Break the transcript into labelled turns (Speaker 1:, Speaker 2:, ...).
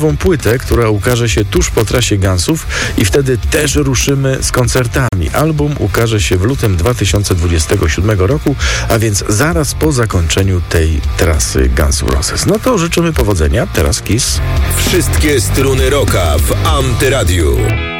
Speaker 1: nową płytę, która ukaże się tuż po trasie Gunsów i wtedy też ruszymy z koncertami. Album ukaże się w lutym 2027 roku, a więc zaraz po zakończeniu tej trasy Guns N' Roses. No to życzymy powodzenia. Teraz Kiss.
Speaker 2: Wszystkie struny rocka w Antyradiu.